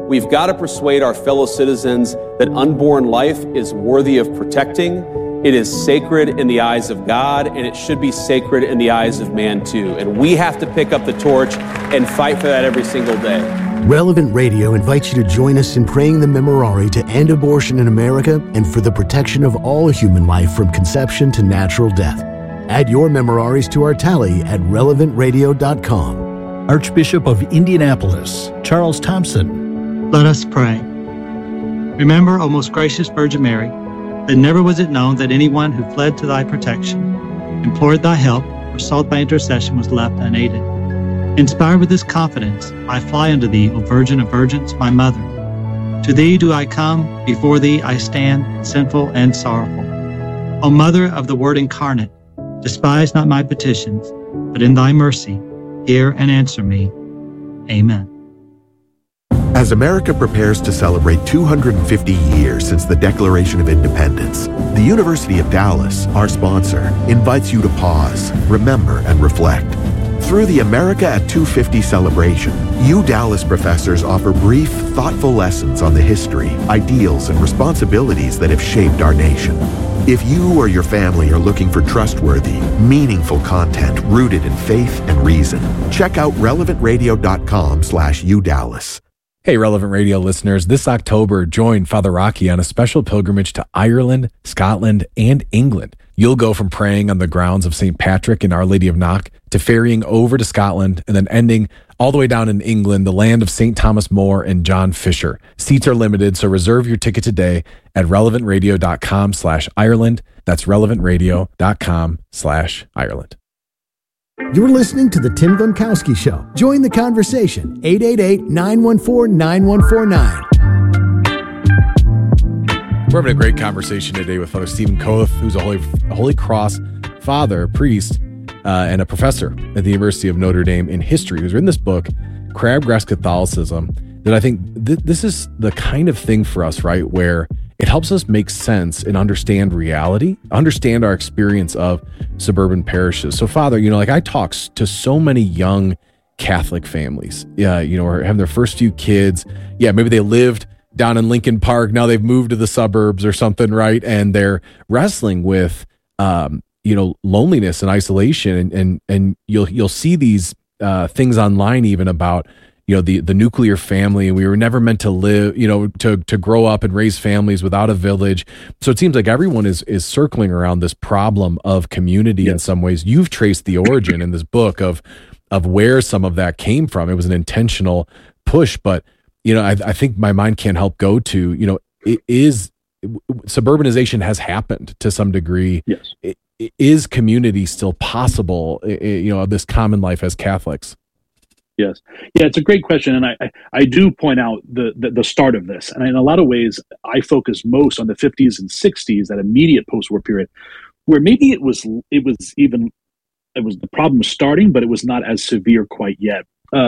We've got to persuade our fellow citizens that unborn life is worthy of protecting. It is sacred in the eyes of God, and it should be sacred in the eyes of man too. And we have to pick up the torch and fight for that every single day. Relevant Radio invites you to join us in praying the Memorare to end abortion in America and for the protection of all human life from conception to natural death. Add your Memoraries to our tally at relevantradio.com. Archbishop of Indianapolis, Charles Thompson. Let us pray. Remember, O most gracious Virgin Mary, that never was it known that anyone who fled to thy protection, implored thy help, or sought thy intercession was left unaided. Inspired with this confidence, I fly unto thee, O Virgin of Virgins, my Mother. To thee do I come, before thee I stand, sinful and sorrowful. O Mother of the Word incarnate, despise not my petitions, but in thy mercy, hear and answer me. Amen. As America prepares to celebrate 250 years since the Declaration of Independence, the University of Dallas, our sponsor, invites you to pause, remember, and reflect. Through the America at 250 celebration, Dallas professors offer brief, thoughtful lessons on the history, ideals, and responsibilities that have shaped our nation. If you or your family are looking for trustworthy, meaningful content rooted in faith and reason, check out relevantradio.com/UDallas. Hey, Relevant Radio listeners, this October, join Father Rocky on a special pilgrimage to Ireland, Scotland, and England. You'll go from praying on the grounds of St. Patrick and Our Lady of Knock to ferrying over to Scotland and then ending all the way down in England, the land of St. Thomas More and John Fisher. Seats are limited, so reserve your ticket today at relevantradio.com/Ireland. That's relevantradio.com/Ireland. You're listening to The Tim Gronkowski Show. Join the conversation. 888-914-9149. We're having a great conversation today with Father Stephen Koeth, who's a Holy Cross father, priest, and a professor at the University of Notre Dame in history, who's written this book, Crabgrass Catholicism, that I think this is the kind of thing for us, right, where it helps us make sense and understand reality, understand our experience of suburban parishes. So, Father, I talk to so many young Catholic families, or having their first few kids. Yeah, maybe they lived down in Lincoln Park. Now they've moved to the suburbs or something, right? And they're wrestling with, loneliness and isolation. And you'll see these things online even about, the nuclear family, and we were never meant to live, to grow up and raise families without a village. So it seems like everyone is circling around this problem of community in some ways. You've traced the origin in this book of where some of that came from. It was an intentional push, but I think my mind can't help go to, suburbanization has happened to some degree. Yes. Is community still possible, this common life as Catholics? Yes. Yeah, it's a great question. And I do point out the start of this. And in a lot of ways, I focus most on the 50s and 60s, that immediate post-war period, where maybe it was the problem starting, but it was not as severe quite yet.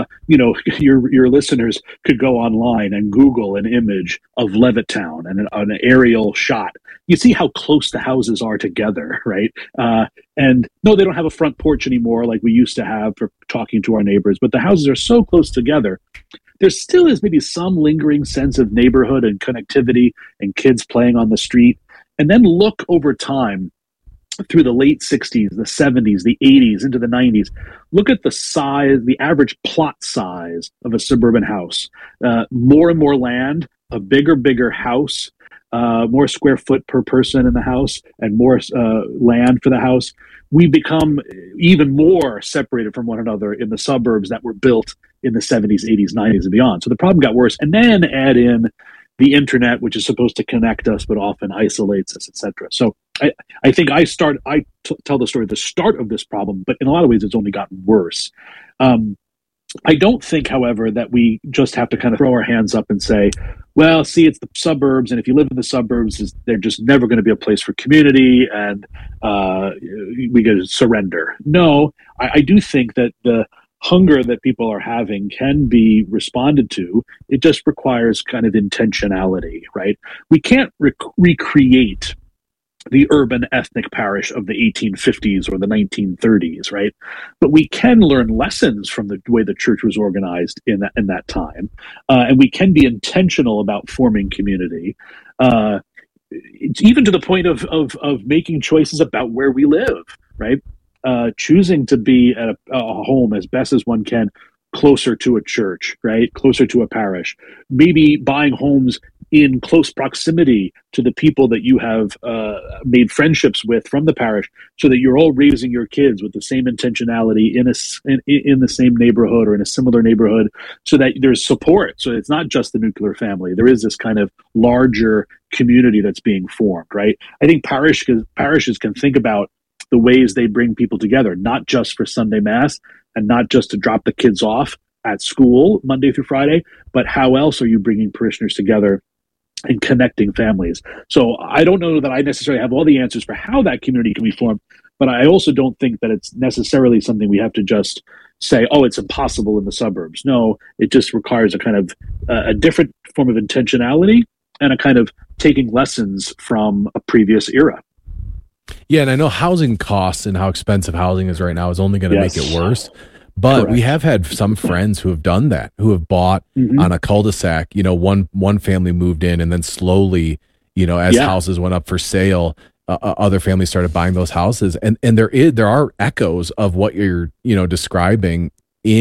Your listeners could go online and Google an image of Levittown and an aerial shot. You see how close the houses are together, right? And no, they don't have a front porch anymore like we used to have for talking to our neighbors, but the houses are so close together. There still is maybe some lingering sense of neighborhood and connectivity and kids playing on the street. And then look over time through the late 60s, the 70s, the 80s, into the 90s. Look at the size, the average plot size of a suburban house. More and more land, a bigger house, more square foot per person in the house, and more land for the house. We become even more separated from one another in the suburbs that were built in the 70s, 80s, 90s, and beyond. So the problem got worse. And then add in the internet, which is supposed to connect us, but often isolates us, etc. So I think I tell the story of the start of this problem, but in a lot of ways, it's only gotten worse. I don't think, however, that we just have to kind of throw our hands up and say, well, see, it's the suburbs, and if you live in the suburbs, they're just never going to be a place for community, and we got to surrender. No, I do think that the hunger that people are having can be responded to. It just requires kind of intentionality, right? We can't recreate the urban ethnic parish of the 1850s or the 1930s, right? But we can learn lessons from the way the church was organized in that time, and we can be intentional about forming community, even to the point of making choices about where we live, right? Choosing to be at a home as best as one can, closer to a church, right? Closer to a parish. Maybe buying homes in close proximity to the people that you have made friendships with from the parish, so that you're all raising your kids with the same intentionality in the same neighborhood or in a similar neighborhood, so that there's support. So it's not just the nuclear family. There is this kind of larger community that's being formed, right? I think parishes can think about the ways they bring people together, not just for Sunday Mass and not just to drop the kids off at school Monday through Friday, but how else are you bringing parishioners together and connecting families? So I don't know that I necessarily have all the answers for how that community can be formed, but I also don't think that it's necessarily something we have to just say, oh, it's impossible in the suburbs. No, it just requires a kind of a different form of intentionality and a kind of taking lessons from a previous era. Yeah, and I know housing costs and how expensive housing is right now is only going to make it worse. But we have had some friends who have done that, who have bought on a cul-de-sac. You know, one family moved in, and then slowly, you know, as houses went up for sale, other families started buying those houses. And there are echoes of what you're, you know, describing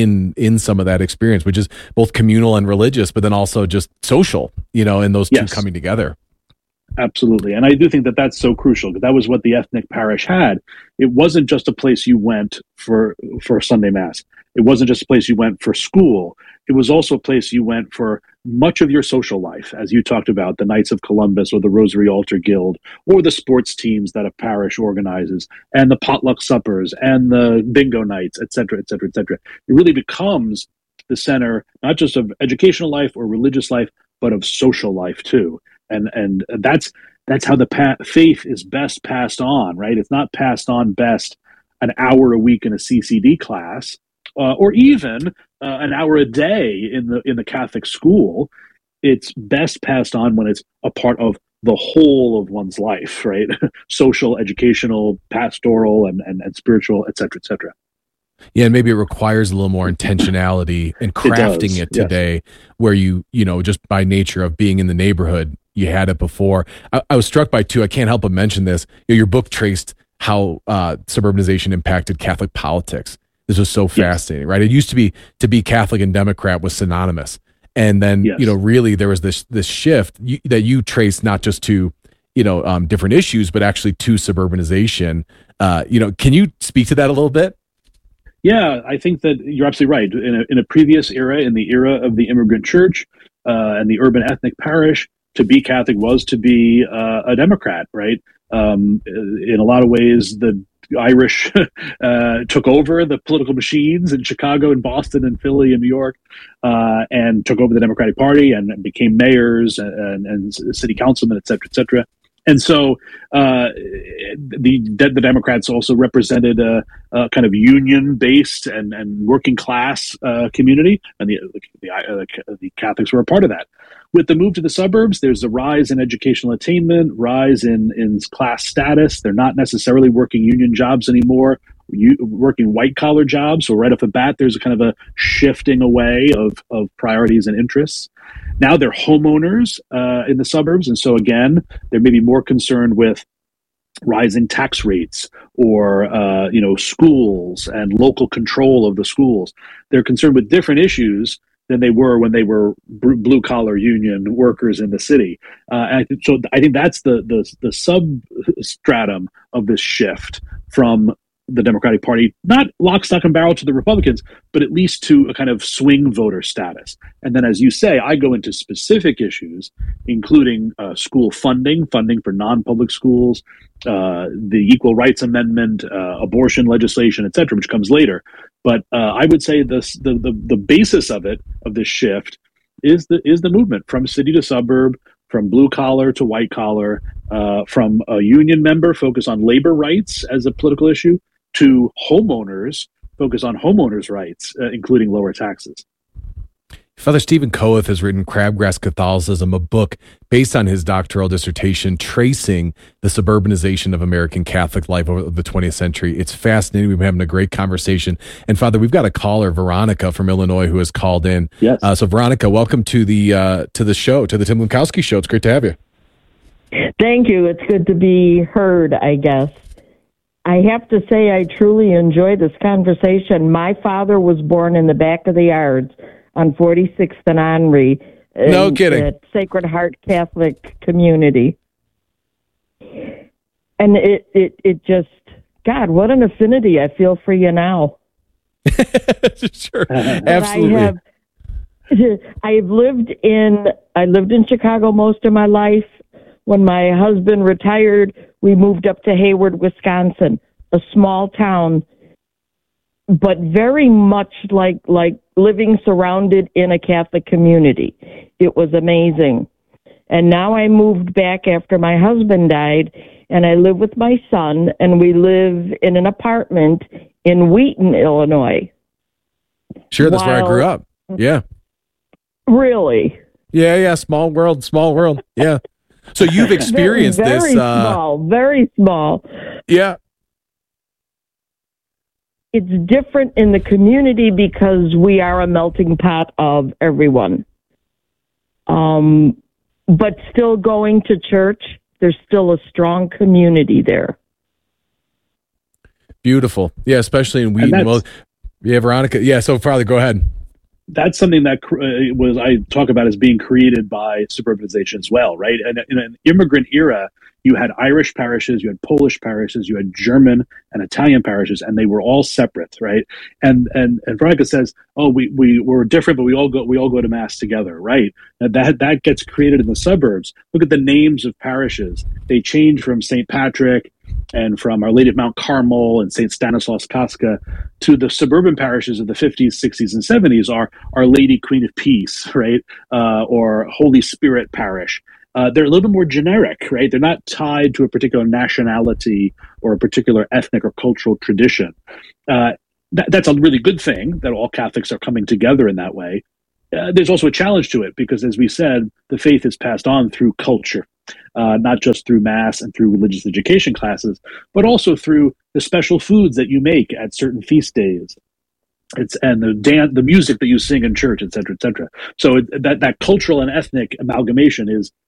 in some of that experience, which is both communal and religious, but then also just social, you know, and those two coming together. Absolutely. And I do think that that's so crucial, because that was what the ethnic parish had. It wasn't just a place you went for Sunday Mass. It wasn't just a place you went for school. It was also a place you went for much of your social life, as you talked about, the Knights of Columbus or the Rosary Altar Guild, or the sports teams that a parish organizes, and the potluck suppers and the bingo nights, et cetera, et cetera, et cetera. It really becomes the center, not just of educational life or religious life, but of social life too. And that's how the faith is best passed on, right? It's not passed on best an hour a week in a CCD class, or even an hour a day in the Catholic school. It's best passed on when it's a part of the whole of one's life, right? Social, educational, pastoral, and spiritual, et cetera, et cetera. Yeah, and maybe it requires a little more intentionality and crafting it today, where you know, just by nature of being in the neighborhood, you had it before. I was struck by, too, I can't help but mention this, you know, your book traced how suburbanization impacted Catholic politics. This was so fascinating, right? It used to be Catholic and Democrat was synonymous. And then, you know, really there was this shift that you traced not just to, you know, different issues, but actually to suburbanization. You know, can you speak to that a little bit? Yeah, I think that you're absolutely right. In a previous era, in the era of the immigrant church and the urban ethnic parish, to be Catholic was to be a Democrat, right? In a lot of ways, the Irish took over the political machines in Chicago and Boston and Philly and New York, and took over the Democratic Party and became mayors and city councilmen, et cetera, et cetera. And so the Democrats also represented a kind of union-based and working class community, and the Catholics were a part of that. With the move to the suburbs, there's a rise in educational attainment, rise in class status. They're not necessarily working union jobs anymore, working white-collar jobs. So right off the bat, there's a kind of a shifting away of priorities and interests. Now they're homeowners in the suburbs. And so again, they're maybe more concerned with rising tax rates or, you know, schools and local control of the schools. They're concerned with different issues than they were when they were blue-collar union workers in the city. And I think that's the substratum of this shift from the Democratic Party, not lock, stock, and barrel to the Republicans, but at least to a kind of swing voter status. And then, as you say, I go into specific issues, including school funding for non-public schools, the Equal Rights Amendment, abortion legislation, et cetera, which comes later. But I would say the basis of this shift is the movement from city to suburb, from blue collar to white collar, from a union member focus on labor rights as a political issue, to homeowners focus on homeowners' rights, including lower taxes. Father Stephen Koeth has written Crabgrass Catholicism, a book based on his doctoral dissertation tracing the suburbanization of American Catholic life over the 20th century. It's fascinating. We've been having a great conversation. And Father, we've got a caller, Veronica from Illinois, who has called in. Yes. So Veronica, welcome to the show, to the Tim Lenkowski Show. It's great to have you. Thank you. It's good to be heard, I guess. I have to say I truly enjoy this conversation. My father was born in the back of the yards on 46th and Henry. No kidding. At Sacred Heart Catholic Community. And it just, God, what an affinity I feel for you now. Sure. Absolutely. I lived in Chicago most of my life. When my husband retired, we moved up to Hayward, Wisconsin, a small town, but very much like living surrounded in a Catholic community. It was amazing. And now I moved back after my husband died, and I live with my son, and we live in an apartment in Wheaton, Illinois. Sure, that's where I grew up. Yeah. Really? Yeah. Small world. Yeah. So you've experienced very this. Very small. Yeah. It's different in the community because we are a melting pot of everyone. But still going to church, there's still a strong community there. Beautiful. Yeah, especially in Wheaton. Well, yeah, Veronica. Yeah, so Father, go ahead. That's something that I talk about as being created by suburbanization as well, right? And in an immigrant era, you had Irish parishes, you had Polish parishes, you had German and Italian parishes, and they were all separate, right? And Veronica says, "Oh, we're different, but we all go to mass together," right? That gets created in the suburbs. Look at the names of parishes; they change from St. Patrick and from Our Lady of Mount Carmel and St. Stanislaus Kostka to the suburban parishes of the 50s, 60s, and 70s are Our Lady Queen of Peace, right? Or Holy Spirit Parish. They're a little bit more generic, right? They're not tied to a particular nationality or a particular ethnic or cultural tradition. That's a really good thing that all Catholics are coming together in that way. There's also a challenge to it because, as we said, the faith is passed on through culture, not just through Mass and through religious education classes, but also through the special foods that you make at certain feast days. And the music that you sing in church, et cetera, et cetera. So that cultural and ethnic amalgamation is